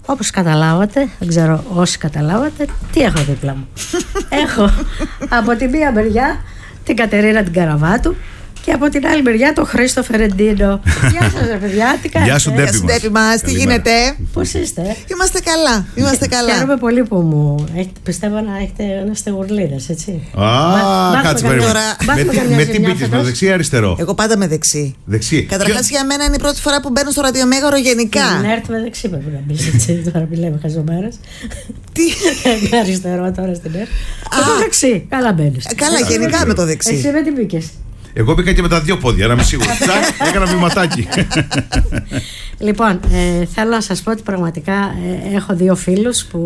όπως καταλάβατε, δεν ξέρω όσοι καταλάβατε, τι έχω δίπλα μου. Έχω από τη μία μεριά την Κατερίνα την Καραβάτου και από την άλλη μεριά τον Χρήστο Φερεντίνο. Γεια σας ρε παιδιά, τι κάνετε? Γεια σου Ντέπη μας, τι γίνεται? Πώς είστε? Είμαστε καλά, είμαστε καλά. Χαίρομαι πολύ που πιστεύω να είστε γουρλίδες, έτσι. Κάτσε με τι μπήκες, με δεξί ή αριστερό? Εγώ πάντα με δεξί. Δεξί. Καταρχάς για μένα είναι η πρώτη φορά που μπαίνω στο ραδιομέγαρο γενικά. Να έρθει με δεξί πρέπει να μπεις, έτσι. Τώρα μιλάμε χαζομέρες. Τι? Με αριστερό τώρα στην ΕΡΤ. Το δεξί, καλά μπαίνεις. Καλά, γενικά με το δεξί. Εσύ με τι μπήκες? Εγώ μπήκα και με τα δύο πόδια, να είμαι σίγουρη. Έκανα βηματάκι. Λοιπόν, θέλω να σας πω ότι πραγματικά έχω δύο φίλους που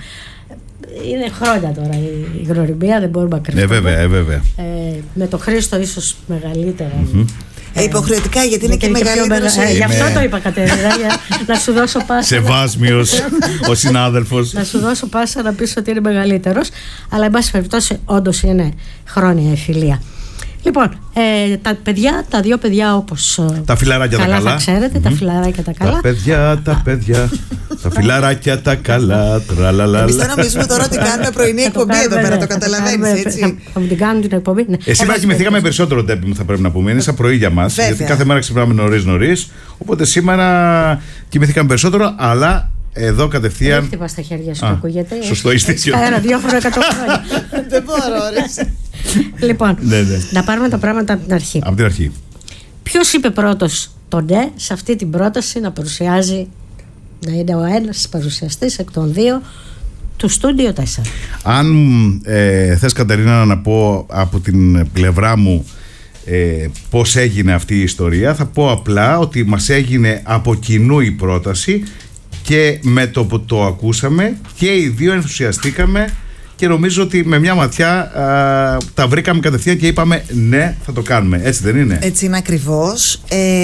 είναι χρόνια τώρα η γνωριμία, δεν μπορούμε να κρυφτούμε. Βέβαια. Με το Χρήστο ίσως μεγαλύτερα. Υποχρεωτικά, γιατί είναι και μεγαλύτερος. Γι' αυτό το είπα, Κατερίνα, για να σου δώσω πάσα. Σεβάσμιος ο συνάδελφος. Να σου δώσω πάσα να πεις ότι είναι μεγαλύτερος. Αλλά εν πάση περιπτώσει όντως είναι χρόνια η φιλία. Λοιπόν, τα δύο παιδιά όπως τα φιλαράκια καλά τα καλά. Θα ξέρετε, τα φιλαράκια τα καλά. Τα παιδιά, τα φιλαράκια τα καλά. Εμείς δεν νομίζουμε τώρα ότι κάνουμε πρωινή εκπομπή εδώ πέρα, το καταλαβαίνεις, έτσι. Θα μου την κάνουν την εκπομπή. Σήμερα κοιμηθήκαμε περισσότερο, Ντέπη μου, θα πρέπει να πούμε. Είναι σαν πρωί για μας, γιατί κάθε μέρα ξυπνάμε νωρίς. Οπότε σήμερα κοιμηθήκαμε περισσότερο, αλλά εδώ κατευθείαν. Δεν χτυπά στα χέρια σου, ακούγεται. Σωστό, είστε και ένα ραδιόφωνο 100 χρόνια. Δεν μπορώ, ρε. Λοιπόν, να πάρουμε τα πράγματα από την αρχή. Από την αρχή. Ποιος είπε πρώτος το ναι σε αυτή την πρόταση να παρουσιάζει, να είναι ο ένας παρουσιαστής εκ των δύο του Studio 4? Αν θες, Κατερίνα, να πω από την πλευρά μου πώς έγινε αυτή η ιστορία, θα πω απλά ότι μας έγινε από κοινού η πρόταση και με το που το ακούσαμε και οι δύο ενθουσιαστήκαμε και νομίζω ότι με μια ματιά τα βρήκαμε κατευθείαν και είπαμε ναι, θα το κάνουμε. Έτσι δεν είναι? Έτσι είναι ακριβώς.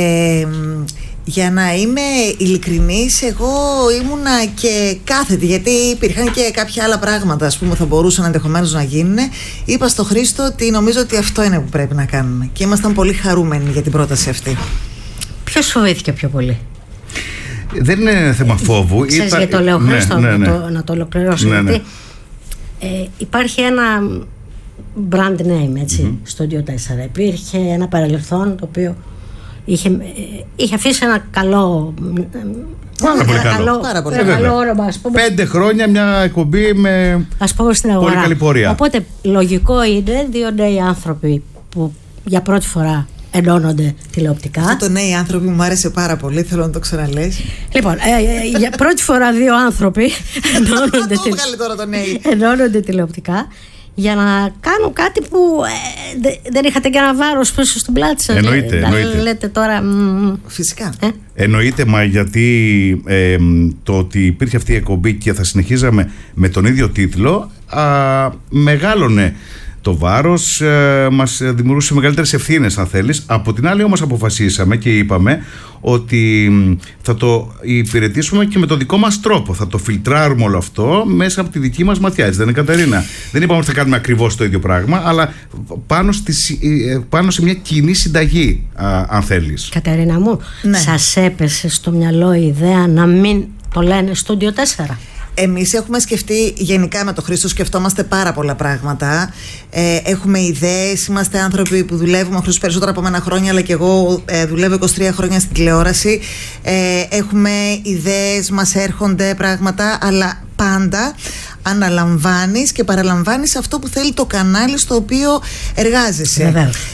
Για να είμαι ειλικρινής, εγώ ήμουνα και κάθετη, γιατί υπήρχαν και κάποια άλλα πράγματα, ας πούμε, θα μπορούσαν ενδεχομένως να γίνουν. Είπα στο Χρήστο ότι νομίζω ότι αυτό είναι που πρέπει να κάνουμε και ήμασταν πολύ χαρούμενοι για την πρόταση αυτή. Ποιος φοβήθηκε πιο πολύ? Δεν είναι θέμα φόβου. Ξέρεις γιατί το λέω, Χρήστο, να το ολοκληρώσω. Γιατί υπάρχει ένα brand name, έτσι, στο Studio 4. Υπήρχε ένα παρελθόν το οποίο είχε αφήσει ένα καλό. Πάρα πολύ καλό όνομα, ας πούμε. 5 χρόνια μια εκπομπή με πολύ καλή πορεία. Οπότε λογικό είναι δύο νέοι άνθρωποι που για πρώτη φορά ενώνονται τηλεοπτικά. Αυτό το νέοι άνθρωποι μου άρεσε πάρα πολύ, θέλω να το ξαναλες. Λοιπόν, για πρώτη φορά δύο άνθρωποι ενώνονται τηλεοπτικά για να κάνουν κάτι που δεν είχατε και ένα βάρος πίσω στην πλάτη σας. Εννοείται. Λέτε τώρα. Φυσικά. Εννοείται, μα γιατί το ότι υπήρχε αυτή η εκπομπή και θα συνεχίζαμε με τον ίδιο τίτλο μεγάλωνε το βάρος, μας δημιουργούσε μεγαλύτερες ευθύνες, αν θέλεις. Από την άλλη όμως αποφασίσαμε και είπαμε ότι θα το υπηρετήσουμε και με το δικό μας τρόπο. Θα το φιλτράρουμε όλο αυτό μέσα από τη δική μας ματιά. Έτσι δεν είναι, Κατερίνα? Δεν είπαμε ότι θα κάνουμε ακριβώς το ίδιο πράγμα, αλλά πάνω σε μια κοινή συνταγή, αν θέλεις. Κατερίνα μου, σας έπεσε στο μυαλό η ιδέα να μην το λένε Studio 4? Εμείς έχουμε σκεφτεί, γενικά με τον Χρήστο σκεφτόμαστε πάρα πολλά πράγματα. Έχουμε ιδέες, είμαστε άνθρωποι που δουλεύουμε, ο Χρήστος περισσότερα από μένα χρόνια, αλλά και εγώ δουλεύω 23 χρόνια στην τηλεόραση. Έχουμε ιδέες, μας έρχονται πράγματα, αλλά πάντα αναλαμβάνεις και παραλαμβάνεις αυτό που θέλει το κανάλι στο οποίο εργάζεσαι.